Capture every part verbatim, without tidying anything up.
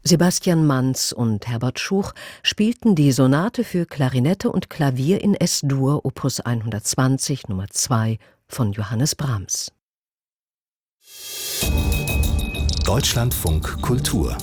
Sebastian Manz und Herbert Schuch spielten die Sonate für Klarinette und Klavier in Es-Dur Opus hundertzwanzig Nummer zwei von Johannes Brahms. Deutschlandfunk Kultur.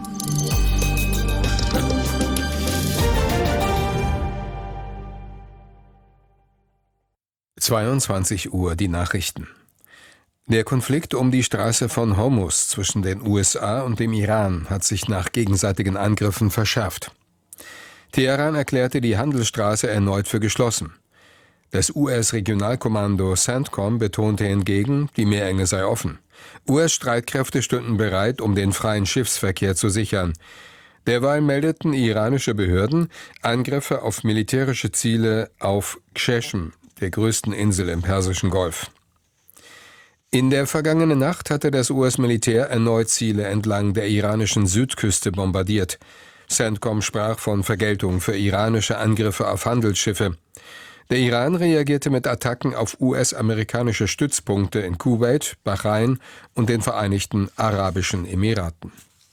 zweiundzwanzig Uhr die Nachrichten. Der Konflikt um die Straße von Hormuz zwischen den U S A und dem Iran hat sich nach gegenseitigen Angriffen verschärft. Teheran erklärte die Handelsstraße erneut für geschlossen. Das U S-Regionalkommando CENTCOM betonte hingegen, die Meerenge sei offen. U S-Streitkräfte stünden bereit, um den freien Schiffsverkehr zu sichern. Derweil meldeten iranische Behörden Angriffe auf militärische Ziele auf Qeshm, der größten Insel im Persischen Golf. In der vergangenen Nacht hatte das U S-Militär erneut Ziele entlang der iranischen Südküste bombardiert. CENTCOM sprach von Vergeltung für iranische Angriffe auf Handelsschiffe. Der Iran reagierte mit Attacken auf U S-amerikanische Stützpunkte in Kuwait, Bahrain und den Vereinigten Arabischen Emiraten.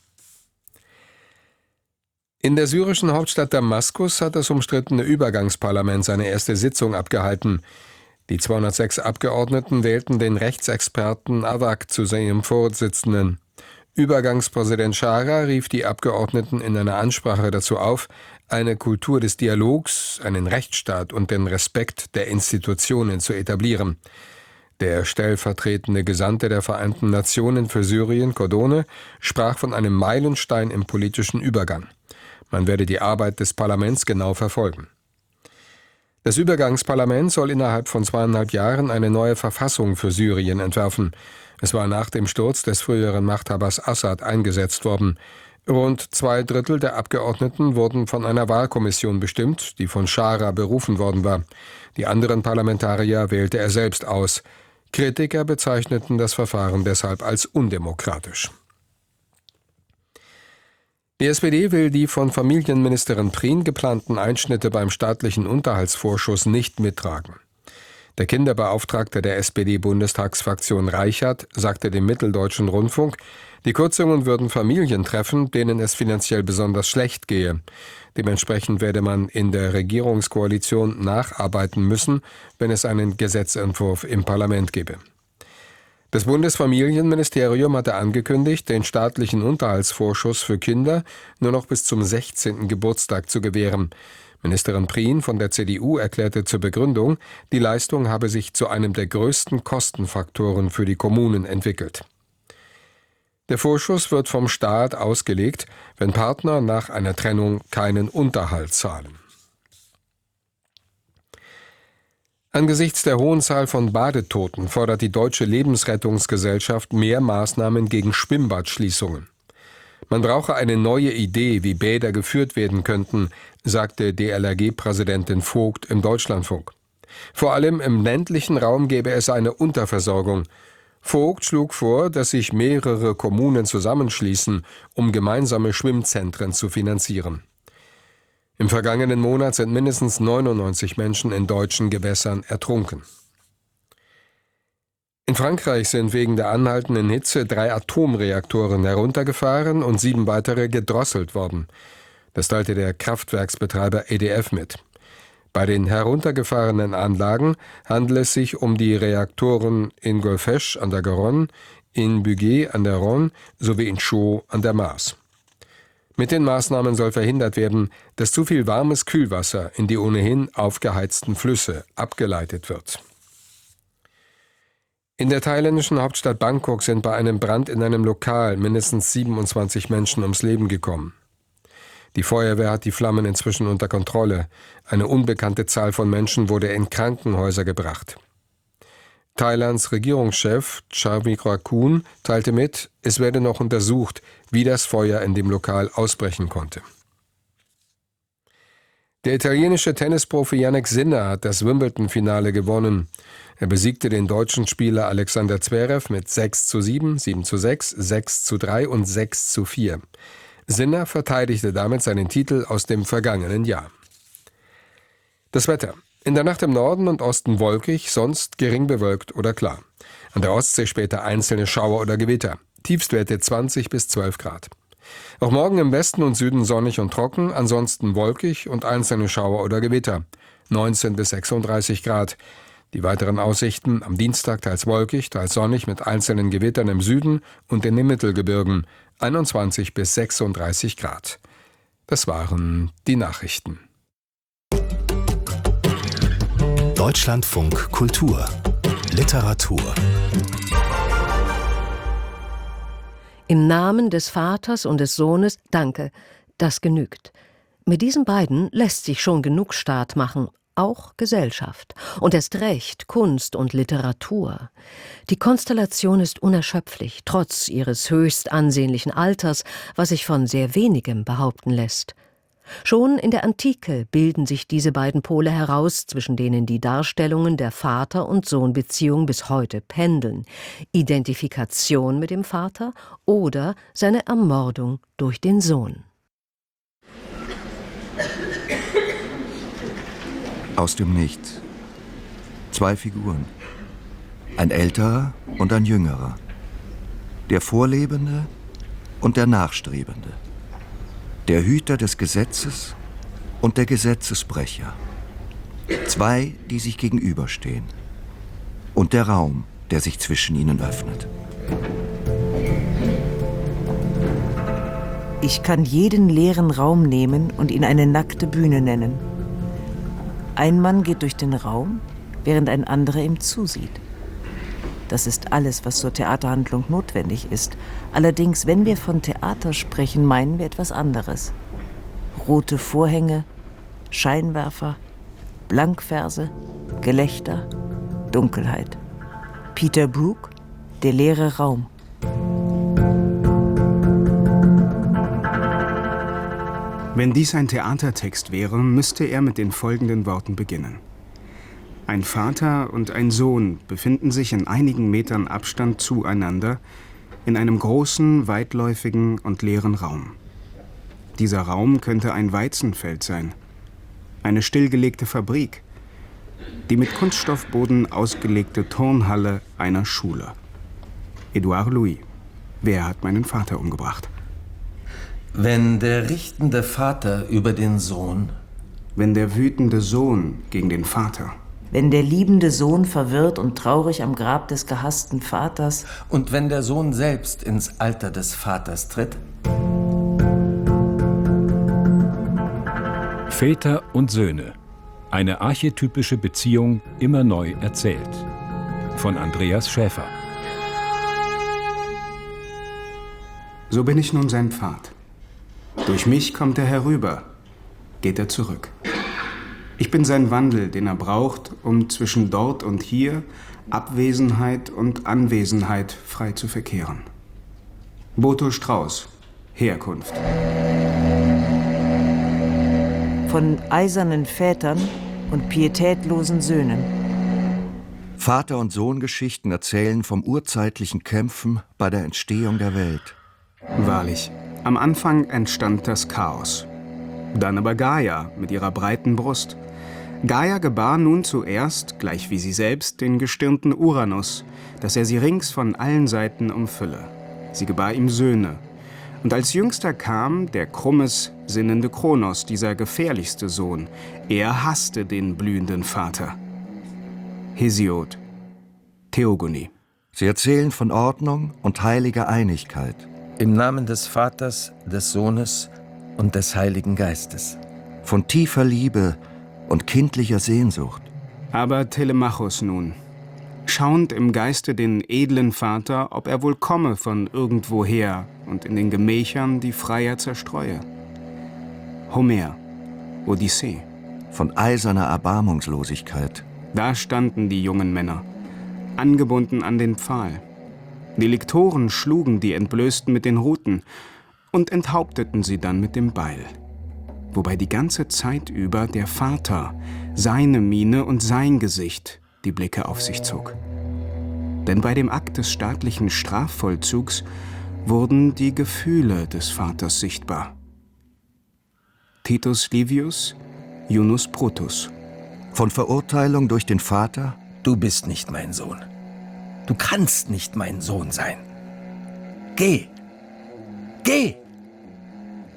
In der syrischen Hauptstadt Damaskus hat das umstrittene Übergangsparlament seine erste Sitzung abgehalten. Die zweihundertsechs Abgeordneten wählten den Rechtsexperten Awak zu seinem Vorsitzenden. Übergangspräsident Shara rief die Abgeordneten in einer Ansprache dazu auf, eine Kultur des Dialogs, einen Rechtsstaat und den Respekt der Institutionen zu etablieren. Der stellvertretende Gesandte der Vereinten Nationen für Syrien, Cordone, sprach von einem Meilenstein im politischen Übergang. Man werde die Arbeit des Parlaments genau verfolgen. Das Übergangsparlament soll innerhalb von zweieinhalb Jahren eine neue Verfassung für Syrien entwerfen. Es war nach dem Sturz des früheren Machthabers Assad eingesetzt worden. Rund zwei Drittel der Abgeordneten wurden von einer Wahlkommission bestimmt, die von Shara berufen worden war. Die anderen Parlamentarier wählte er selbst aus. Kritiker bezeichneten das Verfahren deshalb als undemokratisch. Die S P D will die von Familienministerin Prien geplanten Einschnitte beim staatlichen Unterhaltsvorschuss nicht mittragen. Der Kinderbeauftragte der S P D-Bundestagsfraktion Reichert sagte dem Mitteldeutschen Rundfunk, die Kürzungen würden Familien treffen, denen es finanziell besonders schlecht gehe. Dementsprechend werde man in der Regierungskoalition nacharbeiten müssen, wenn es einen Gesetzentwurf im Parlament gebe. Das Bundesfamilienministerium hatte angekündigt, den staatlichen Unterhaltsvorschuss für Kinder nur noch bis zum sechzehnten Geburtstag zu gewähren. Ministerin Prien von der C D U erklärte zur Begründung, die Leistung habe sich zu einem der größten Kostenfaktoren für die Kommunen entwickelt. Der Vorschuss wird vom Staat ausgelegt, wenn Partner nach einer Trennung keinen Unterhalt zahlen. Angesichts der hohen Zahl von Badetoten fordert die Deutsche Lebensrettungsgesellschaft mehr Maßnahmen gegen Schwimmbadschließungen. Man brauche eine neue Idee, wie Bäder geführt werden könnten, sagte D L R G-Präsidentin Vogt im Deutschlandfunk. Vor allem im ländlichen Raum gäbe es eine Unterversorgung. Vogt schlug vor, dass sich mehrere Kommunen zusammenschließen, um gemeinsame Schwimmzentren zu finanzieren. Im vergangenen Monat sind mindestens neunundneunzig Menschen in deutschen Gewässern ertrunken. In Frankreich sind wegen der anhaltenden Hitze drei Atomreaktoren heruntergefahren und sieben weitere gedrosselt worden. Das teilte der Kraftwerksbetreiber E D F mit. Bei den heruntergefahrenen Anlagen handelt es sich um die Reaktoren in Golfech an der Garonne, in Bugey an der Rhône sowie in Chaux an der Maas. Mit den Maßnahmen soll verhindert werden, dass zu viel warmes Kühlwasser in die ohnehin aufgeheizten Flüsse abgeleitet wird. In der thailändischen Hauptstadt Bangkok sind bei einem Brand in einem Lokal mindestens siebenundzwanzig Menschen ums Leben gekommen. Die Feuerwehr hat die Flammen inzwischen unter Kontrolle. Eine unbekannte Zahl von Menschen wurde in Krankenhäuser gebracht. Thailands Regierungschef Charvirakun teilte mit, es werde noch untersucht, wie das Feuer in dem Lokal ausbrechen konnte. Der italienische Tennisprofi Jannik Sinner hat das Wimbledon-Finale gewonnen. Er besiegte den deutschen Spieler Alexander Zverev mit sechs zu sieben, sieben zu sechs, sechs zu drei und sechs zu vier. Sinner verteidigte damit seinen Titel aus dem vergangenen Jahr. Das Wetter. In der Nacht im Norden und Osten wolkig, sonst gering bewölkt oder klar. An der Ostsee später einzelne Schauer oder Gewitter. Tiefstwerte zwanzig bis zwölf Grad. Auch morgen im Westen und Süden sonnig und trocken, ansonsten wolkig und einzelne Schauer oder Gewitter. neunzehn bis sechsunddreißig Grad. Die weiteren Aussichten: am Dienstag teils wolkig, teils sonnig mit einzelnen Gewittern im Süden und in den Mittelgebirgen. einundzwanzig bis sechsunddreißig Grad. Das waren die Nachrichten. Deutschlandfunk Kultur Literatur. Im Namen des Vaters und des Sohnes, danke, das genügt. Mit diesen beiden lässt sich schon genug Staat machen, auch Gesellschaft. Und erst recht Kunst und Literatur. Die Konstellation ist unerschöpflich, trotz ihres höchst ansehnlichen Alters, was sich von sehr wenigem behaupten lässt. Schon in der Antike bilden sich diese beiden Pole heraus, zwischen denen die Darstellungen der Vater- und Sohnbeziehung bis heute pendeln. Identifikation mit dem Vater oder seine Ermordung durch den Sohn. Aus dem Nichts. Zwei Figuren. Ein älterer und ein jüngerer. Der Vorlebende und der Nachstrebende. Der Hüter des Gesetzes und der Gesetzesbrecher. Zwei, die sich gegenüberstehen. Und der Raum, der sich zwischen ihnen öffnet. Ich kann jeden leeren Raum nehmen und ihn eine nackte Bühne nennen. Ein Mann geht durch den Raum, während ein anderer ihm zusieht. Das ist alles, was zur Theaterhandlung notwendig ist. Allerdings, wenn wir von Theater sprechen, meinen wir etwas anderes. Rote Vorhänge, Scheinwerfer, Blankverse, Gelächter, Dunkelheit. Peter Brook, der leere Raum. Wenn dies ein Theatertext wäre, müsste er mit den folgenden Worten beginnen. Ein Vater und ein Sohn befinden sich in einigen Metern Abstand zueinander in einem großen, weitläufigen und leeren Raum. Dieser Raum könnte ein Weizenfeld sein, eine stillgelegte Fabrik, die mit Kunststoffboden ausgelegte Turnhalle einer Schule. Edouard Louis. Wer hat meinen Vater umgebracht? Wenn der richtende Vater über den Sohn. Wenn der wütende Sohn gegen den Vater. Wenn der liebende Sohn verwirrt und traurig am Grab des gehassten Vaters. Und wenn der Sohn selbst ins Alter des Vaters tritt. Väter und Söhne. Eine archetypische Beziehung immer neu erzählt. Von Andreas Schäfer. So bin ich nun sein Pfad. Durch mich kommt er herüber, geht er zurück. Ich bin sein Wandel, den er braucht, um zwischen dort und hier, Abwesenheit und Anwesenheit frei zu verkehren. Boto Strauß, Herkunft. Von eisernen Vätern und pietätlosen Söhnen. Vater- und Sohngeschichten erzählen vom urzeitlichen Kämpfen bei der Entstehung der Welt. Wahrlich, am Anfang entstand das Chaos. Dann aber Gaia mit ihrer breiten Brust. Gaia gebar nun zuerst, gleich wie sie selbst, den gestirnten Uranus, dass er sie rings von allen Seiten umfülle. Sie gebar ihm Söhne. Und als jüngster kam der krummes, sinnende Kronos, dieser gefährlichste Sohn. Er hasste den blühenden Vater. Hesiod. Theogonie. Sie erzählen von Ordnung und heiliger Einigkeit. Im Namen des Vaters, des Sohnes und des Heiligen Geistes. Von tiefer Liebe und kindlicher Sehnsucht. Aber Telemachos nun, schauend im Geiste den edlen Vater, ob er wohl komme von irgendwoher und in den Gemächern die Freier zerstreue. Homer, Odyssee. Von eiserner Erbarmungslosigkeit. Da standen die jungen Männer, angebunden an den Pfahl. Die Liktoren schlugen die Entblößten mit den Ruten und enthaupteten sie dann mit dem Beil. Wobei die ganze Zeit über der Vater, seine Miene und sein Gesicht die Blicke auf sich zog. Denn bei dem Akt des staatlichen Strafvollzugs wurden die Gefühle des Vaters sichtbar. Titus Livius, Yunus Brutus. Von Verurteilung durch den Vater? Du bist nicht mein Sohn. Du kannst nicht mein Sohn sein. Geh! Geh!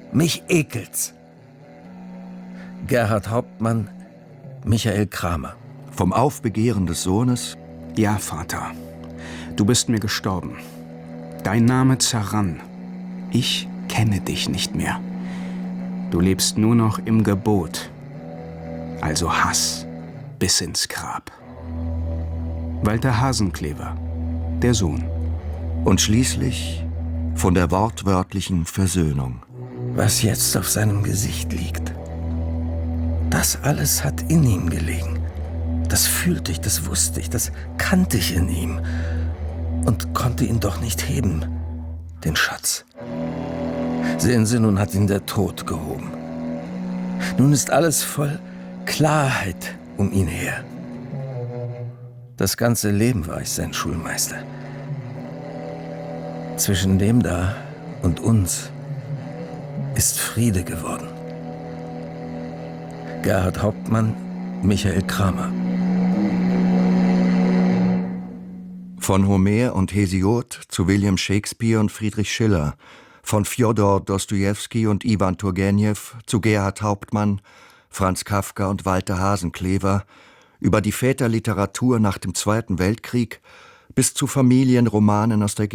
Mich ekelt's. Gerhard Hauptmann, Michael Kramer. Vom Aufbegehren des Sohnes? Ja, Vater. Du bist mir gestorben. Dein Name zerrann. Ich kenne dich nicht mehr. Du lebst nur noch im Gebot. Also Hass bis ins Grab. Walter Hasenclever, der Sohn. Und schließlich von der wortwörtlichen Versöhnung. Was jetzt auf seinem Gesicht liegt. Das alles hat in ihm gelegen. Das fühlte ich, das wusste ich, das kannte ich in ihm. Und konnte ihn doch nicht heben, den Schatz. Sehen Sie, nun hat ihn der Tod gehoben. Nun ist alles voll Klarheit um ihn her. Das ganze Leben war ich sein Schulmeister. Zwischen dem da und uns ist Friede geworden. Gerhard Hauptmann, Michael Kramer. Von Homer und Hesiod zu William Shakespeare und Friedrich Schiller, von Fjodor Dostojewski und Iwan Turgenew zu Gerhard Hauptmann, Franz Kafka und Walter Hasenclever, über die Väterliteratur nach dem Zweiten Weltkrieg bis zu Familienromanen aus der